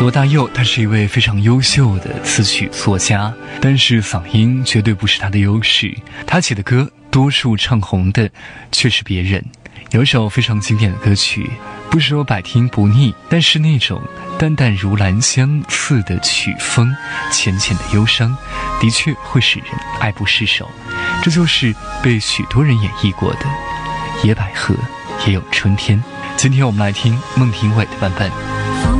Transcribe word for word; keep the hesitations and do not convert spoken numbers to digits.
罗大佑他是一位非常优秀的词曲作家，但是嗓音绝对不是他的优势。他写的歌多数唱红的却是别人。有一首非常经典的歌曲，不说百听不腻，但是那种淡淡如兰香似的曲风，浅浅的忧伤，的确会使人爱不释手。这就是被许多人演绎过的《野百合也有春天》。今天我们来听孟庭苇的版本。